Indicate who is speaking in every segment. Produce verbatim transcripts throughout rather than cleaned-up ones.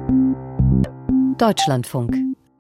Speaker 1: Deutschlandfunk.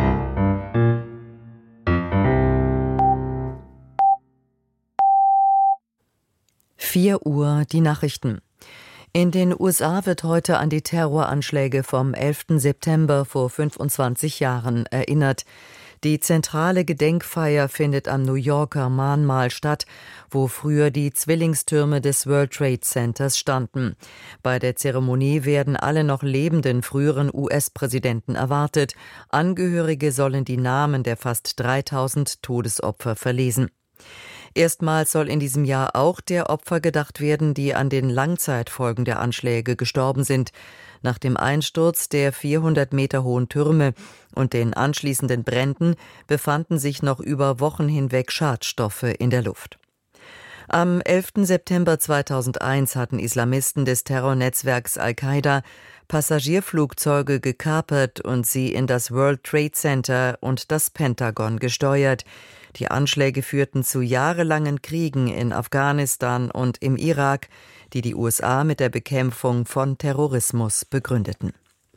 Speaker 1: Vier Uhr, die Nachrichten. In den U S A wird heute an die Terroranschläge vom elften September vor fünfundzwanzig Jahren erinnert. Die zentrale Gedenkfeier findet am New Yorker Mahnmal statt, wo früher die Zwillingstürme des World Trade Centers standen. Bei der Zeremonie werden alle noch lebenden früheren U S-Präsidenten erwartet. Angehörige sollen die Namen der fast dreitausend Todesopfer verlesen. Erstmals soll in diesem Jahr auch der Opfer gedacht werden, die an den Langzeitfolgen der Anschläge gestorben sind. Nach dem Einsturz der vierhundert Meter hohen Türme und den anschließenden Bränden befanden sich noch über Wochen hinweg Schadstoffe in der Luft. Am elften September zweitausendeins hatten Islamisten des Terrornetzwerks Al-Qaida Passagierflugzeuge gekapert und sie in das World Trade Center und das Pentagon gesteuert. Die Anschläge führten zu jahrelangen Kriegen in Afghanistan und im Irak, die die U S A mit der Bekämpfung von Terrorismus begründeten.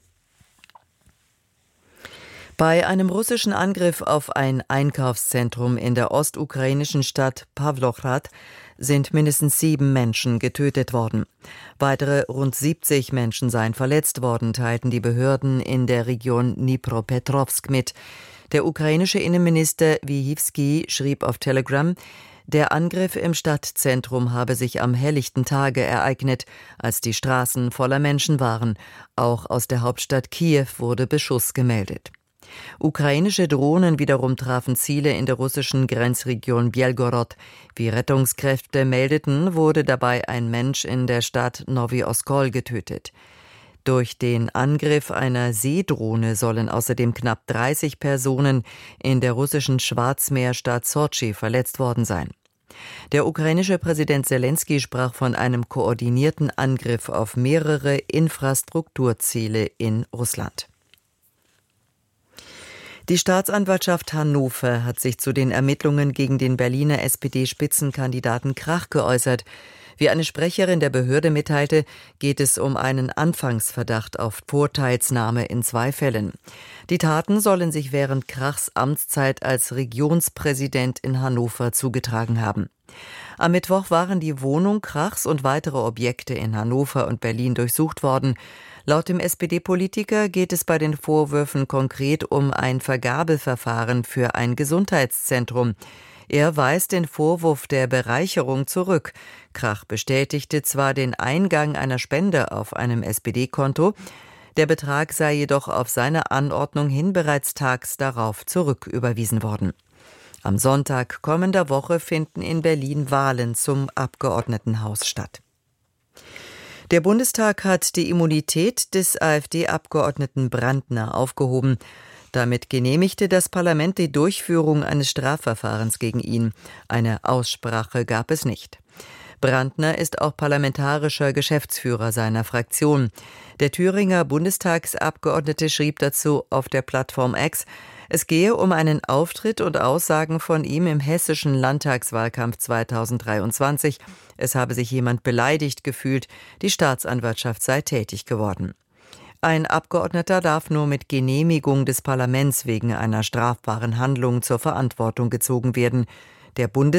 Speaker 1: Bei einem russischen Angriff auf ein Einkaufszentrum in der ostukrainischen Stadt Pawlowrad sind mindestens sieben Menschen getötet worden. Weitere rund siebzig Menschen seien verletzt worden, teilten die Behörden in der Region Dnipropetrovsk mit. Der ukrainische Innenminister Wijewski schrieb auf Telegram, der Angriff im Stadtzentrum habe sich am helllichten Tage ereignet, als die Straßen voller Menschen waren. Auch aus der Hauptstadt Kiew wurde Beschuss gemeldet. Ukrainische Drohnen wiederum trafen Ziele in der russischen Grenzregion Belgorod. Wie Rettungskräfte meldeten, wurde dabei ein Mensch in der Stadt Nowy Oskol getötet. Durch den Angriff einer Seedrohne sollen außerdem knapp dreißig Personen in der russischen Schwarzmeerstadt Sotschi verletzt worden sein. Der ukrainische Präsident Selenskyj sprach von einem koordinierten Angriff auf mehrere Infrastrukturziele in Russland. Die Staatsanwaltschaft Hannover hat sich zu den Ermittlungen gegen den Berliner S P D-Spitzenkandidaten Krach geäußert. Wie eine Sprecherin der Behörde mitteilte, geht es um einen Anfangsverdacht auf Vorteilsnahme in zwei Fällen. Die Taten sollen sich während Krachs Amtszeit als Regionspräsident in Hannover zugetragen haben. Am Mittwoch waren die Wohnung Krachs und weitere Objekte in Hannover und Berlin durchsucht worden. Laut dem S P D-Politiker geht es bei den Vorwürfen konkret um ein Vergabeverfahren für ein Gesundheitszentrum. Er weist den Vorwurf der Bereicherung zurück. Krach bestätigte zwar den Eingang einer Spende auf einem S P D-Konto, der Betrag sei jedoch auf seine Anordnung hin bereits tags darauf zurücküberwiesen worden. Am Sonntag kommender Woche finden in Berlin Wahlen zum Abgeordnetenhaus statt. Der Bundestag hat die Immunität des AfD-Abgeordneten Brandner aufgehoben. Damit genehmigte das Parlament die Durchführung eines Strafverfahrens gegen ihn. Eine Aussprache gab es nicht. Brandner ist auch parlamentarischer Geschäftsführer seiner Fraktion. Der Thüringer Bundestagsabgeordnete schrieb dazu auf der Plattform X, es gehe um einen Auftritt und Aussagen von ihm im hessischen Landtagswahlkampf zweitausenddreiundzwanzig. Es habe sich jemand beleidigt gefühlt, die Staatsanwaltschaft sei tätig geworden. Ein Abgeordneter darf nur mit Genehmigung des Parlaments wegen einer strafbaren Handlung zur Verantwortung gezogen werden. Der Bundes